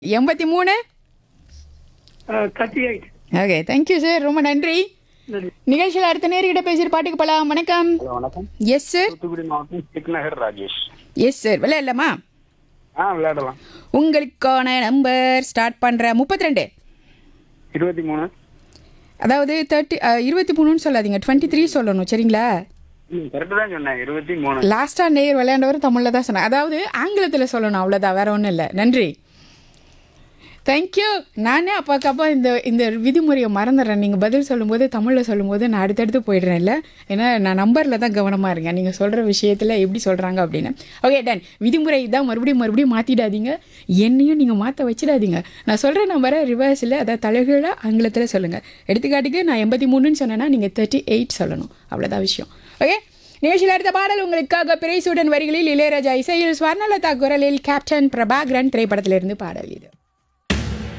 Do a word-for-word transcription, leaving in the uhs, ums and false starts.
எண்பத்தி மூணு thirty eight. Okay, thank you sir, ரொம்ப நன்றி. நிகழ்ச்சியில் அடுத்த நேர்கிட்ட பேசிட்டு பாட்டுக்கு போகலாம். வணக்கம். ஹலோ வணக்கம். Yes sir. தூத்துக்குடி மாவட்டம் சிக்நகர் ராஜேஷ். எஸ் சார், விளையாடலாமா? ஆ விளையாடலாம். உங்களுக்கான நம்பர் ஸ்டார்ட் பண்ணுற முப்பத்தி ரெண்டு. இருபத்தி மூணு. அதாவது தேர்ட்டி இருபத்தி மூணுன்னு சொல்லாதீங்க, டுவெண்ட்டி த்ரீ சொல்லணும், சரிங்களா? ம் கரெக்டு தான் சொன்னேன், இருபத்தி மூணு. லாஸ்ட்டாக நேர் விளையாண்டவர் தமிழில் தான் சொன்னேன், அதாவது ஆங்கிலத்தில் சொல்லணும், அவ்வளோதான், வேற ஒன்றும் இல்லை. நன்றி, தேங்க்யூ. நானே அப்பாக்கப்பா இந்த இந்த விதிமுறையை மறந்துடுறேன். நீங்கள் பதில் சொல்லும்போது தமிழில் சொல்லும்போது நான் அடுத்தடுத்து போயிடுறேன், இல்லை? ஏன்னா நான் நம்பரில் தான் கவனமாக இருக்கேன், நீங்கள் சொல்கிற விஷயத்தில் எப்படி சொல்கிறாங்க அப்படின்னு. Okay done. விதிமுறை தான், மறுபடியும் மறுபடியும் மாற்றிடாதீங்க, என்னையும் நீங்கள் மாற்ற வச்சிடாதீங்க. நான் சொல்கிற நம்பரை ரிவர்ஸில், அதாவது தலைகீழாக ஆங்கிலத்தில் சொல்லுங்கள். எடுத்துக்காட்டுக்கு நான் எண்பத்தி மூணுன்னு சொன்னேன்னா நீங்கள் தேர்ட்டி எயிட் சொல்லணும், அவ்வளோதான் விஷயம். ஓகே, நிகழ்ச்சியில் அடுத்த பாடல் உங்களுக்காக பிரைசூடன் வரிகளில் இளையராஜா இசையில் ஸ்வர்ணலதா குரலில் கேப்டன் பிரபாகரன் திரைப்படத்திலிருந்து பாடல் இது.